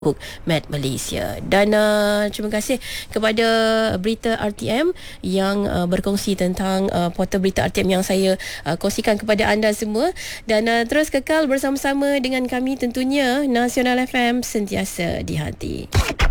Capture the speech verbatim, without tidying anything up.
Med Malaysia. Dan uh, terima kasih kepada Berita R T M yang uh, berkongsi tentang uh, portal Berita R T M yang saya uh, kongsikan kepada anda semua. Dan uh, terus kekal bersama-sama dengan kami tentunya. Nasional F M, sentiasa di hati.